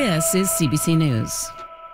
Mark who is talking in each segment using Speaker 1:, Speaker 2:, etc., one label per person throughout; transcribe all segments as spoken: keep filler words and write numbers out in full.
Speaker 1: This is C B C News.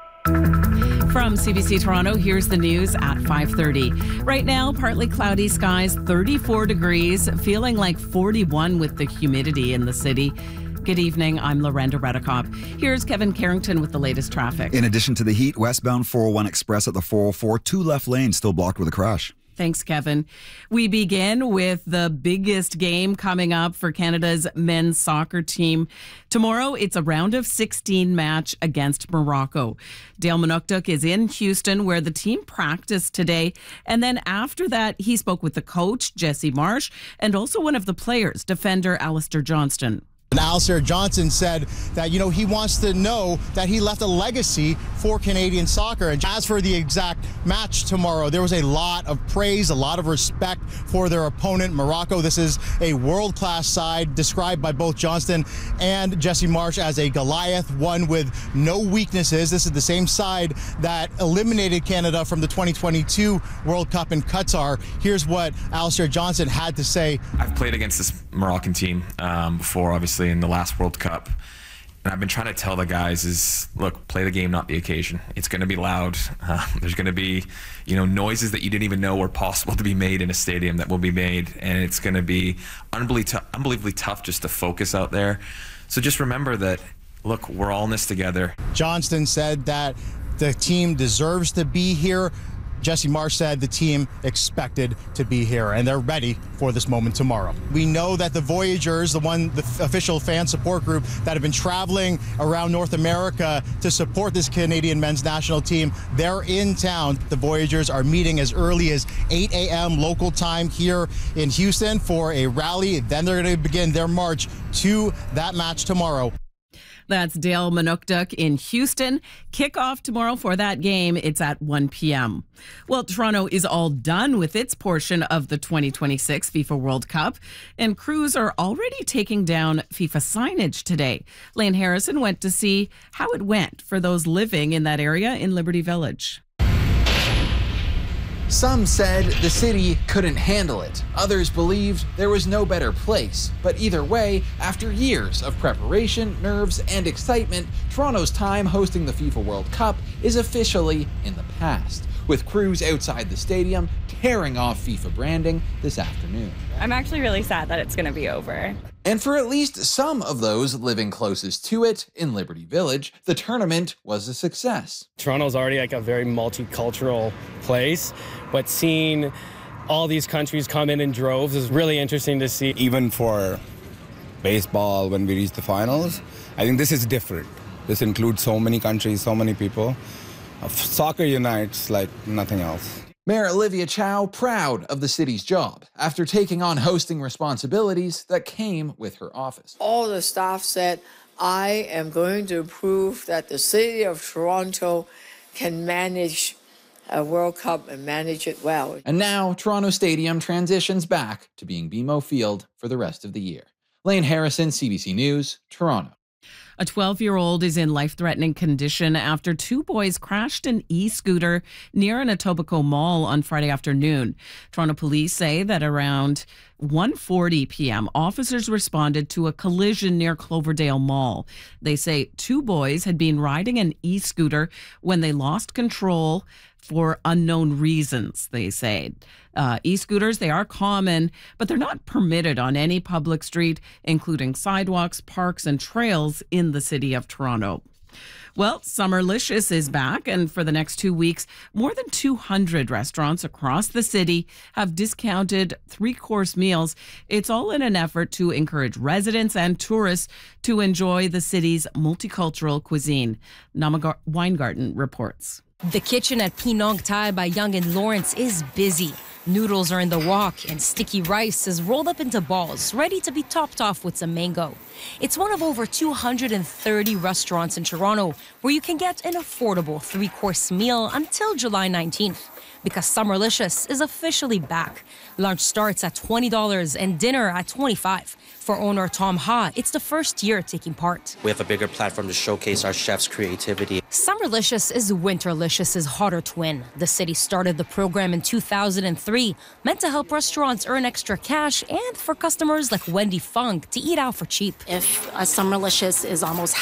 Speaker 1: From C B C Toronto, here's the news at five thirty. Right now, partly cloudy skies, thirty-four degrees, feeling like forty-one with the humidity in the city. Good evening, I'm Lorenda Redekop. Here's Kevin Carrington with the latest traffic.
Speaker 2: In addition to the heat, westbound four oh one Express at the four oh four, two left lanes still blocked with a crash.
Speaker 1: Thanks, Kevin. We begin with the biggest game coming up for Canada's men's soccer team. Tomorrow, it's a round of sixteen match against Morocco. Dale Manukduk is in Houston, where the team practiced today. And then after that, he spoke with the coach, Jesse Marsch, and also one of the players, defender Alistair Johnston.
Speaker 3: And Alistair Johnston said that, you know, he wants to know that he left a legacy for Canadian soccer. And as for the exact match tomorrow, there was a lot of praise, a lot of respect for their opponent, Morocco. This is a world-class side described by both Johnston and Jesse Marsch as a Goliath, one with no weaknesses. This is the same side that eliminated Canada from the twenty twenty-two World Cup in Qatar. Here's what Alistair Johnston had to say.
Speaker 4: I've played against this Moroccan team um, before, obviously, in the last World Cup, and I've been trying to tell the guys is, look, play the game, not the occasion. It's going to be loud. Uh, there's going to be, you know, noises that you didn't even know were possible to be made in a stadium that will be made, and it's going to be unbelievably, unbelievably tough just to focus out there. So just remember that, look, we're all in this together.
Speaker 3: Johnston said that the team deserves to be here. Jesse Marsch said the team expected to be here, and they're ready for this moment tomorrow. We know that the Voyageurs, the one, the official fan support group that have been traveling around North America to support this Canadian men's national team, they're in town. The Voyageurs are meeting as early as eight a m local time here in Houston for a rally. Then they're going to begin their march to that match tomorrow.
Speaker 1: That's Dale Manukduk in Houston. Kickoff tomorrow for that game. It's at one p m Well, Toronto is all done with its portion of the twenty twenty-six FIFA World Cup, and crews are already taking down FIFA signage today. Lane Harrison went to see how it went for those living in that area in Liberty Village.
Speaker 5: Some said the city couldn't handle it. Others believed there was no better place. But either way, after years of preparation, nerves, and excitement, Toronto's time hosting the FIFA World Cup is officially in the past, with crews outside the stadium tearing off FIFA branding this afternoon.
Speaker 6: I'm actually really sad that it's going to be over.
Speaker 5: And for at least some of those living closest to it in Liberty Village, the tournament was a success.
Speaker 7: Toronto's already like a very multicultural place, but seeing all these countries come in in droves is really interesting to see.
Speaker 8: Even for baseball, when we reach the finals, I think this is different. This includes so many countries, so many people. Soccer unites like nothing else.
Speaker 5: Mayor Olivia Chow proud of the city's job after taking on hosting responsibilities that came with her office.
Speaker 9: All the staff said, I am going to prove that the city of Toronto can manage a World Cup and manage it well.
Speaker 5: And now Toronto Stadium transitions back to being B M O Field for the rest of the year. Lane Harrison, C B C News, Toronto.
Speaker 1: A twelve-year-old is in life-threatening condition after two boys crashed an e-scooter near an Etobicoke mall on Friday afternoon. Toronto police say that around one forty p m, officers responded to a collision near Cloverdale Mall. They say two boys had been riding an e-scooter when they lost control for unknown reasons, they say. Uh, e-scooters, they are common, but they're not permitted on any public street, including sidewalks, parks, and trails in the city of Toronto. Well, Summerlicious is back, and for the next two weeks, more than two hundred restaurants across the city have discounted three-course meals. It's all in an effort to encourage residents and tourists to enjoy the city's multicultural cuisine. Nama Weingarten reports.
Speaker 10: The kitchen at Pinong Thai by Yonge and Lawrence is busy. Noodles are in the wok and sticky rice is rolled up into balls, ready to be topped off with some mango. It's one of over two hundred thirty restaurants in Toronto where you can get an affordable three-course meal until July nineteenth. Because Summerlicious is officially back. Lunch starts at twenty dollars and dinner at twenty-five dollars. For owner Tom Ha, it's the first year taking part.
Speaker 11: We have a bigger platform to showcase our chef's creativity.
Speaker 10: Summerlicious is Winterlicious's hotter twin. The city started the program in two thousand three, meant to help restaurants earn extra cash and for customers like Wendy Fung to eat out for cheap.
Speaker 12: If a Summerlicious is almost